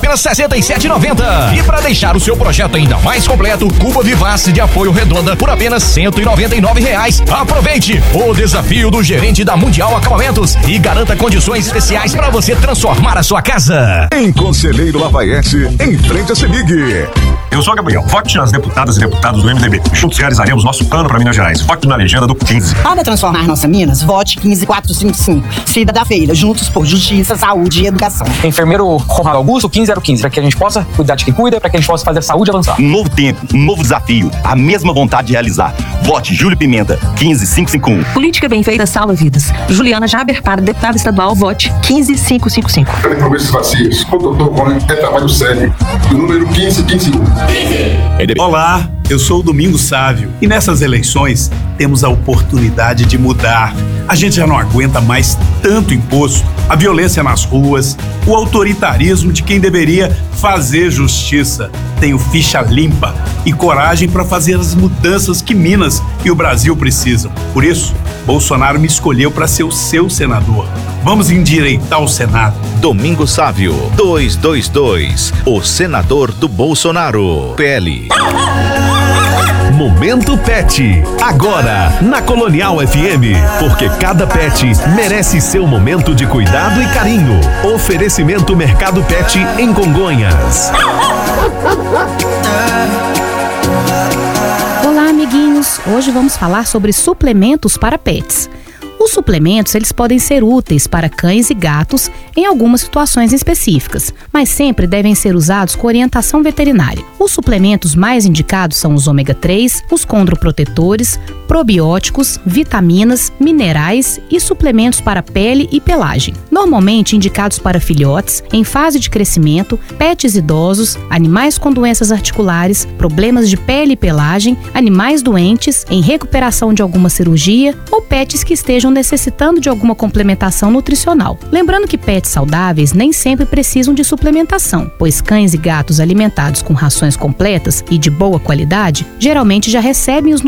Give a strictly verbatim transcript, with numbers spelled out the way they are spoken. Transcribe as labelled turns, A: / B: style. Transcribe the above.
A: apenas sessenta e sete reais e noventa centavos. E para deixar o seu projeto ainda mais completo, Cuba Vivace de apoio redonda por apenas cento e noventa e nove reais. Aproveite o desafio do gerente da Mundial Acabamentos e garanta condições especiais para você transformar a sua casa.
B: Em Conselheiro Lafayette, em frente a Semig.
C: Eu sou o Gabriel. Vote nas deputadas e deputados do M D B. Juntos realizaremos nosso plano para Minas Gerais. Vote na legenda do quinze.
D: Para transformar nossa Minas, vote quinze quatrocentos e cinquenta e cinco. Cida da Feira, juntos por justiça, saúde e educação.
E: Enfermeiro Conrado Augusto, quinze zero quinze, para que a gente possa cuidar de quem cuida, para que a gente possa fazer a saúde avançar.
F: Um novo tempo, um novo desafio, a mesma vontade de realizar. Vote Júlio Pimenta, quinze quinhentos e cinquenta e um.
G: Política bem feita salva vidas. Juliana Jaber para deputada estadual, vote quinze mil quinhentos e cinquenta e cinco.
H: Para promessas vacias, o doutor Rony é trabalho sério. O número quinze quinhentos e cinquenta e um.
I: Olá, eu sou o Domingos Sávio e nessas eleições temos a oportunidade de mudar. A gente já não aguenta mais tanto imposto, a violência nas ruas, o autoritarismo de quem deveria fazer justiça. Tenho ficha limpa e coragem para fazer as mudanças que Minas e o Brasil precisam. Por isso, Bolsonaro me escolheu para ser o seu senador. Vamos endireitar o Senado.
J: Domingos Sávio, duzentos e vinte e dois, o senador do Bolsonaro. P L.
K: Momento Pet, agora na Colonial F M, porque cada pet merece seu momento de cuidado e carinho. Oferecimento Mercado Pet em Congonhas.
L: Olá, amiguinhos. Hoje vamos falar sobre suplementos para pets. Os suplementos, eles podem ser úteis para cães e gatos em algumas situações específicas, mas sempre devem ser usados com orientação veterinária. Os suplementos mais indicados são os ômega três, os condroprotetores, probióticos, vitaminas, minerais e suplementos para pele e pelagem. Normalmente indicados para filhotes, em fase de crescimento, pets idosos, animais com doenças articulares, problemas de pele e pelagem, animais doentes, em recuperação de alguma cirurgia ou pets que estejam necessitando de alguma complementação nutricional. Lembrando que pets saudáveis nem sempre precisam de suplementação, pois cães e gatos alimentados com rações completas e de boa qualidade geralmente já recebem os